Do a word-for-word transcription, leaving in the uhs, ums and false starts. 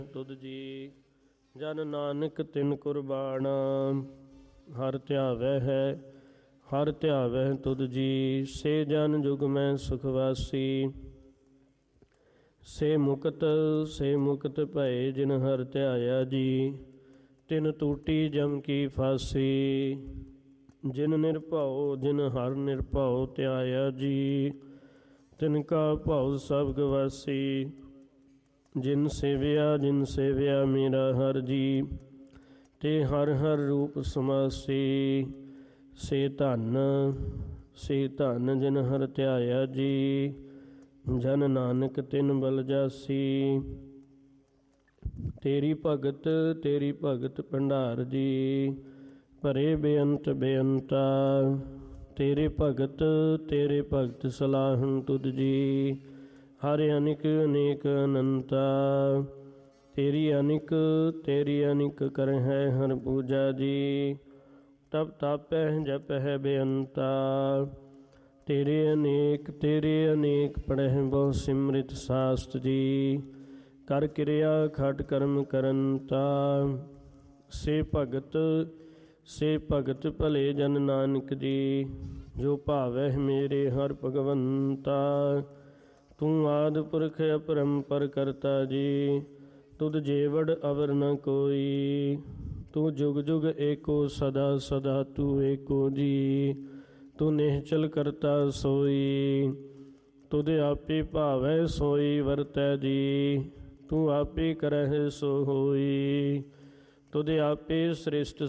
ਤੁਧ ਜੀ ਜਨ ਨਾਨਕ ਤਿਨ ਕੁਰਬਾਨ। ਹਰ ਧਿਆਵੈ ਹੈ ਹਰ ਧਿਆਵੈ ਤੁਧ ਜੀ, ਸੇ ਜਨ ਜੁਗ ਮੈਂ ਸੁਖ ਵਾਸੀ। ਸੇ ਮੁਕਤ ਸੇ ਮੁਕਤ ਭਏ ਜਿਨ ਹਰ ਧਿਆਇਆ ਜੀ, ਤਿਨ ਟੂਟੀ ਜਮ ਕੀ ਫਾਸੀ। ਜਿਨ ਨਿਰਭਉ ਜਿਨ ਹਰ ਨਿਰਭਉ ਧਿਆਇਆ ਜੀ, ਤਿਨ ਕਾ ਭਉ ਸਭ ਗਵਾਸੀ। ਜਿਨ ਸੇਵਿਆ ਜਿਨ ਸੇਵਿਆ ਮੇਰਾ ਹਰ ਜੀ, ਤੇ ਹਰ ਹਰ ਰੂਪ ਸਮਾਸੀ। ਸੇ ਧਨ ਸੇ ਧਨ ਜਿਨ ਹਰ ਧਿਆਇਆ ਜੀ, ਜਨ ਨਾਨਕ ਤਿਨ ਬਲ ਜਾਸੀ। ਤੇਰੀ ਭਗਤ ਤੇਰੀ ਭਗਤ ਭੰਡਾਰ ਜੀ, ਭਰੇ ਬੇਅੰਤ ਬੇਅੰਤਾ। ਤੇਰੇ ਭਗਤ ਤੇਰੇ ਭਗਤ ਸਲਾਹਨ ਤੁਧ ਜੀ, ਹਰਿ ਅਨਿਕ ਅਨੇਕ ਅਨੰਤਾ। ਤੇਰੀ ਅਨਿਕ ਤੇਰੀ ਅਨਿਕ ਕਰਹਿ ਹਰ ਪੂਜਾ ਜੀ, ਤਪ ਤਾਪਹਿ ਜਪਹਿ ਬੇਅੰਤਾ। ਤੇਰੇ ਅਨੇਕ ਤੇਰੇ ਅਨੇਕ ਪੜਹਿ ਬਹੁ ਸਿਮਰਿਤ ਸਾਸਤ ਜੀ, ਕਰ ਕਿਰਿਆ ਖਟ ਕਰਮ ਕਰੰਤਾ। ਸੇ ਭਗਤ ਸੇ ਭਗਤ ਭਲੇ ਜਨ ਨਾਨਕ ਜੀ, ਜੋ ਭਾਵਹਿ ਮੇਰੇ ਹਰ ਭਗਵੰਤਾ। ਤੂੰ ਆਦਿ ਪੁਰਖ ਅਪਰੰਪਰ ਕਰਤਾ ਜੀ, ਤੁਧ ਜੇਵੜ ਅਵਰ ਨ ਕੋਈ। ਤੂੰ ਜੁਗ ਜੁਗ ਏਕੋ ਸਦਾ ਸਦਾ ਤੂੰ ਏਕੋ ਜੀ, ਤੂੰ ਨਿਹਚਲ ਕਰਤਾ ਸੋਈ। ਤੁਧ ਆਪੇ ਭਾਵੈ ਸੋਈ ਵਰਤੈ ਜੀ, ਤੂੰ ਆਪੇ ਕਰਹਿ ਸੋ ਹੋਈ। ਤੁਧ ਆਪੇ ਸ੍ਰਿਸ਼ਟ